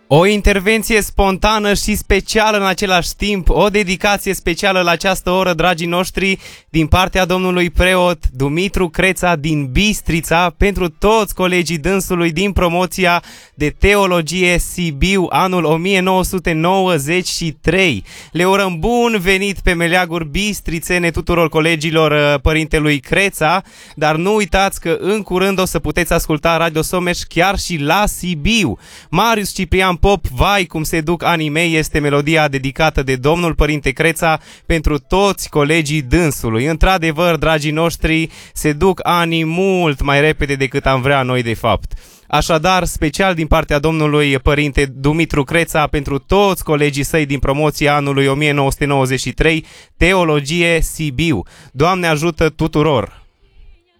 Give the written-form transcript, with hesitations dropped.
O intervenție spontană și specială în același timp, o dedicație specială la această oră, dragii noștri, din partea domnului preot Dumitru Creța din Bistrița, pentru toți colegii dânsului din promoția de teologie Sibiu, anul 1993. Le urăm bun venit pe meleaguri bistrițene tuturor colegilor părintelui Creța, dar nu uitați că în curând o să puteți asculta Radio Someș chiar și la Sibiu. Marius Ciprian Pop, vai cum se duc anii mei, este melodia dedicată de domnul părinte Creța pentru toți colegii dânsului. Într-adevăr, dragii noștri, se duc anii mult mai repede decât am vrea noi de fapt. Așadar, special din partea domnului părinte Dumitru Creța pentru toți colegii săi din promoția anului 1993, Teologie Sibiu. Doamne ajută tuturor!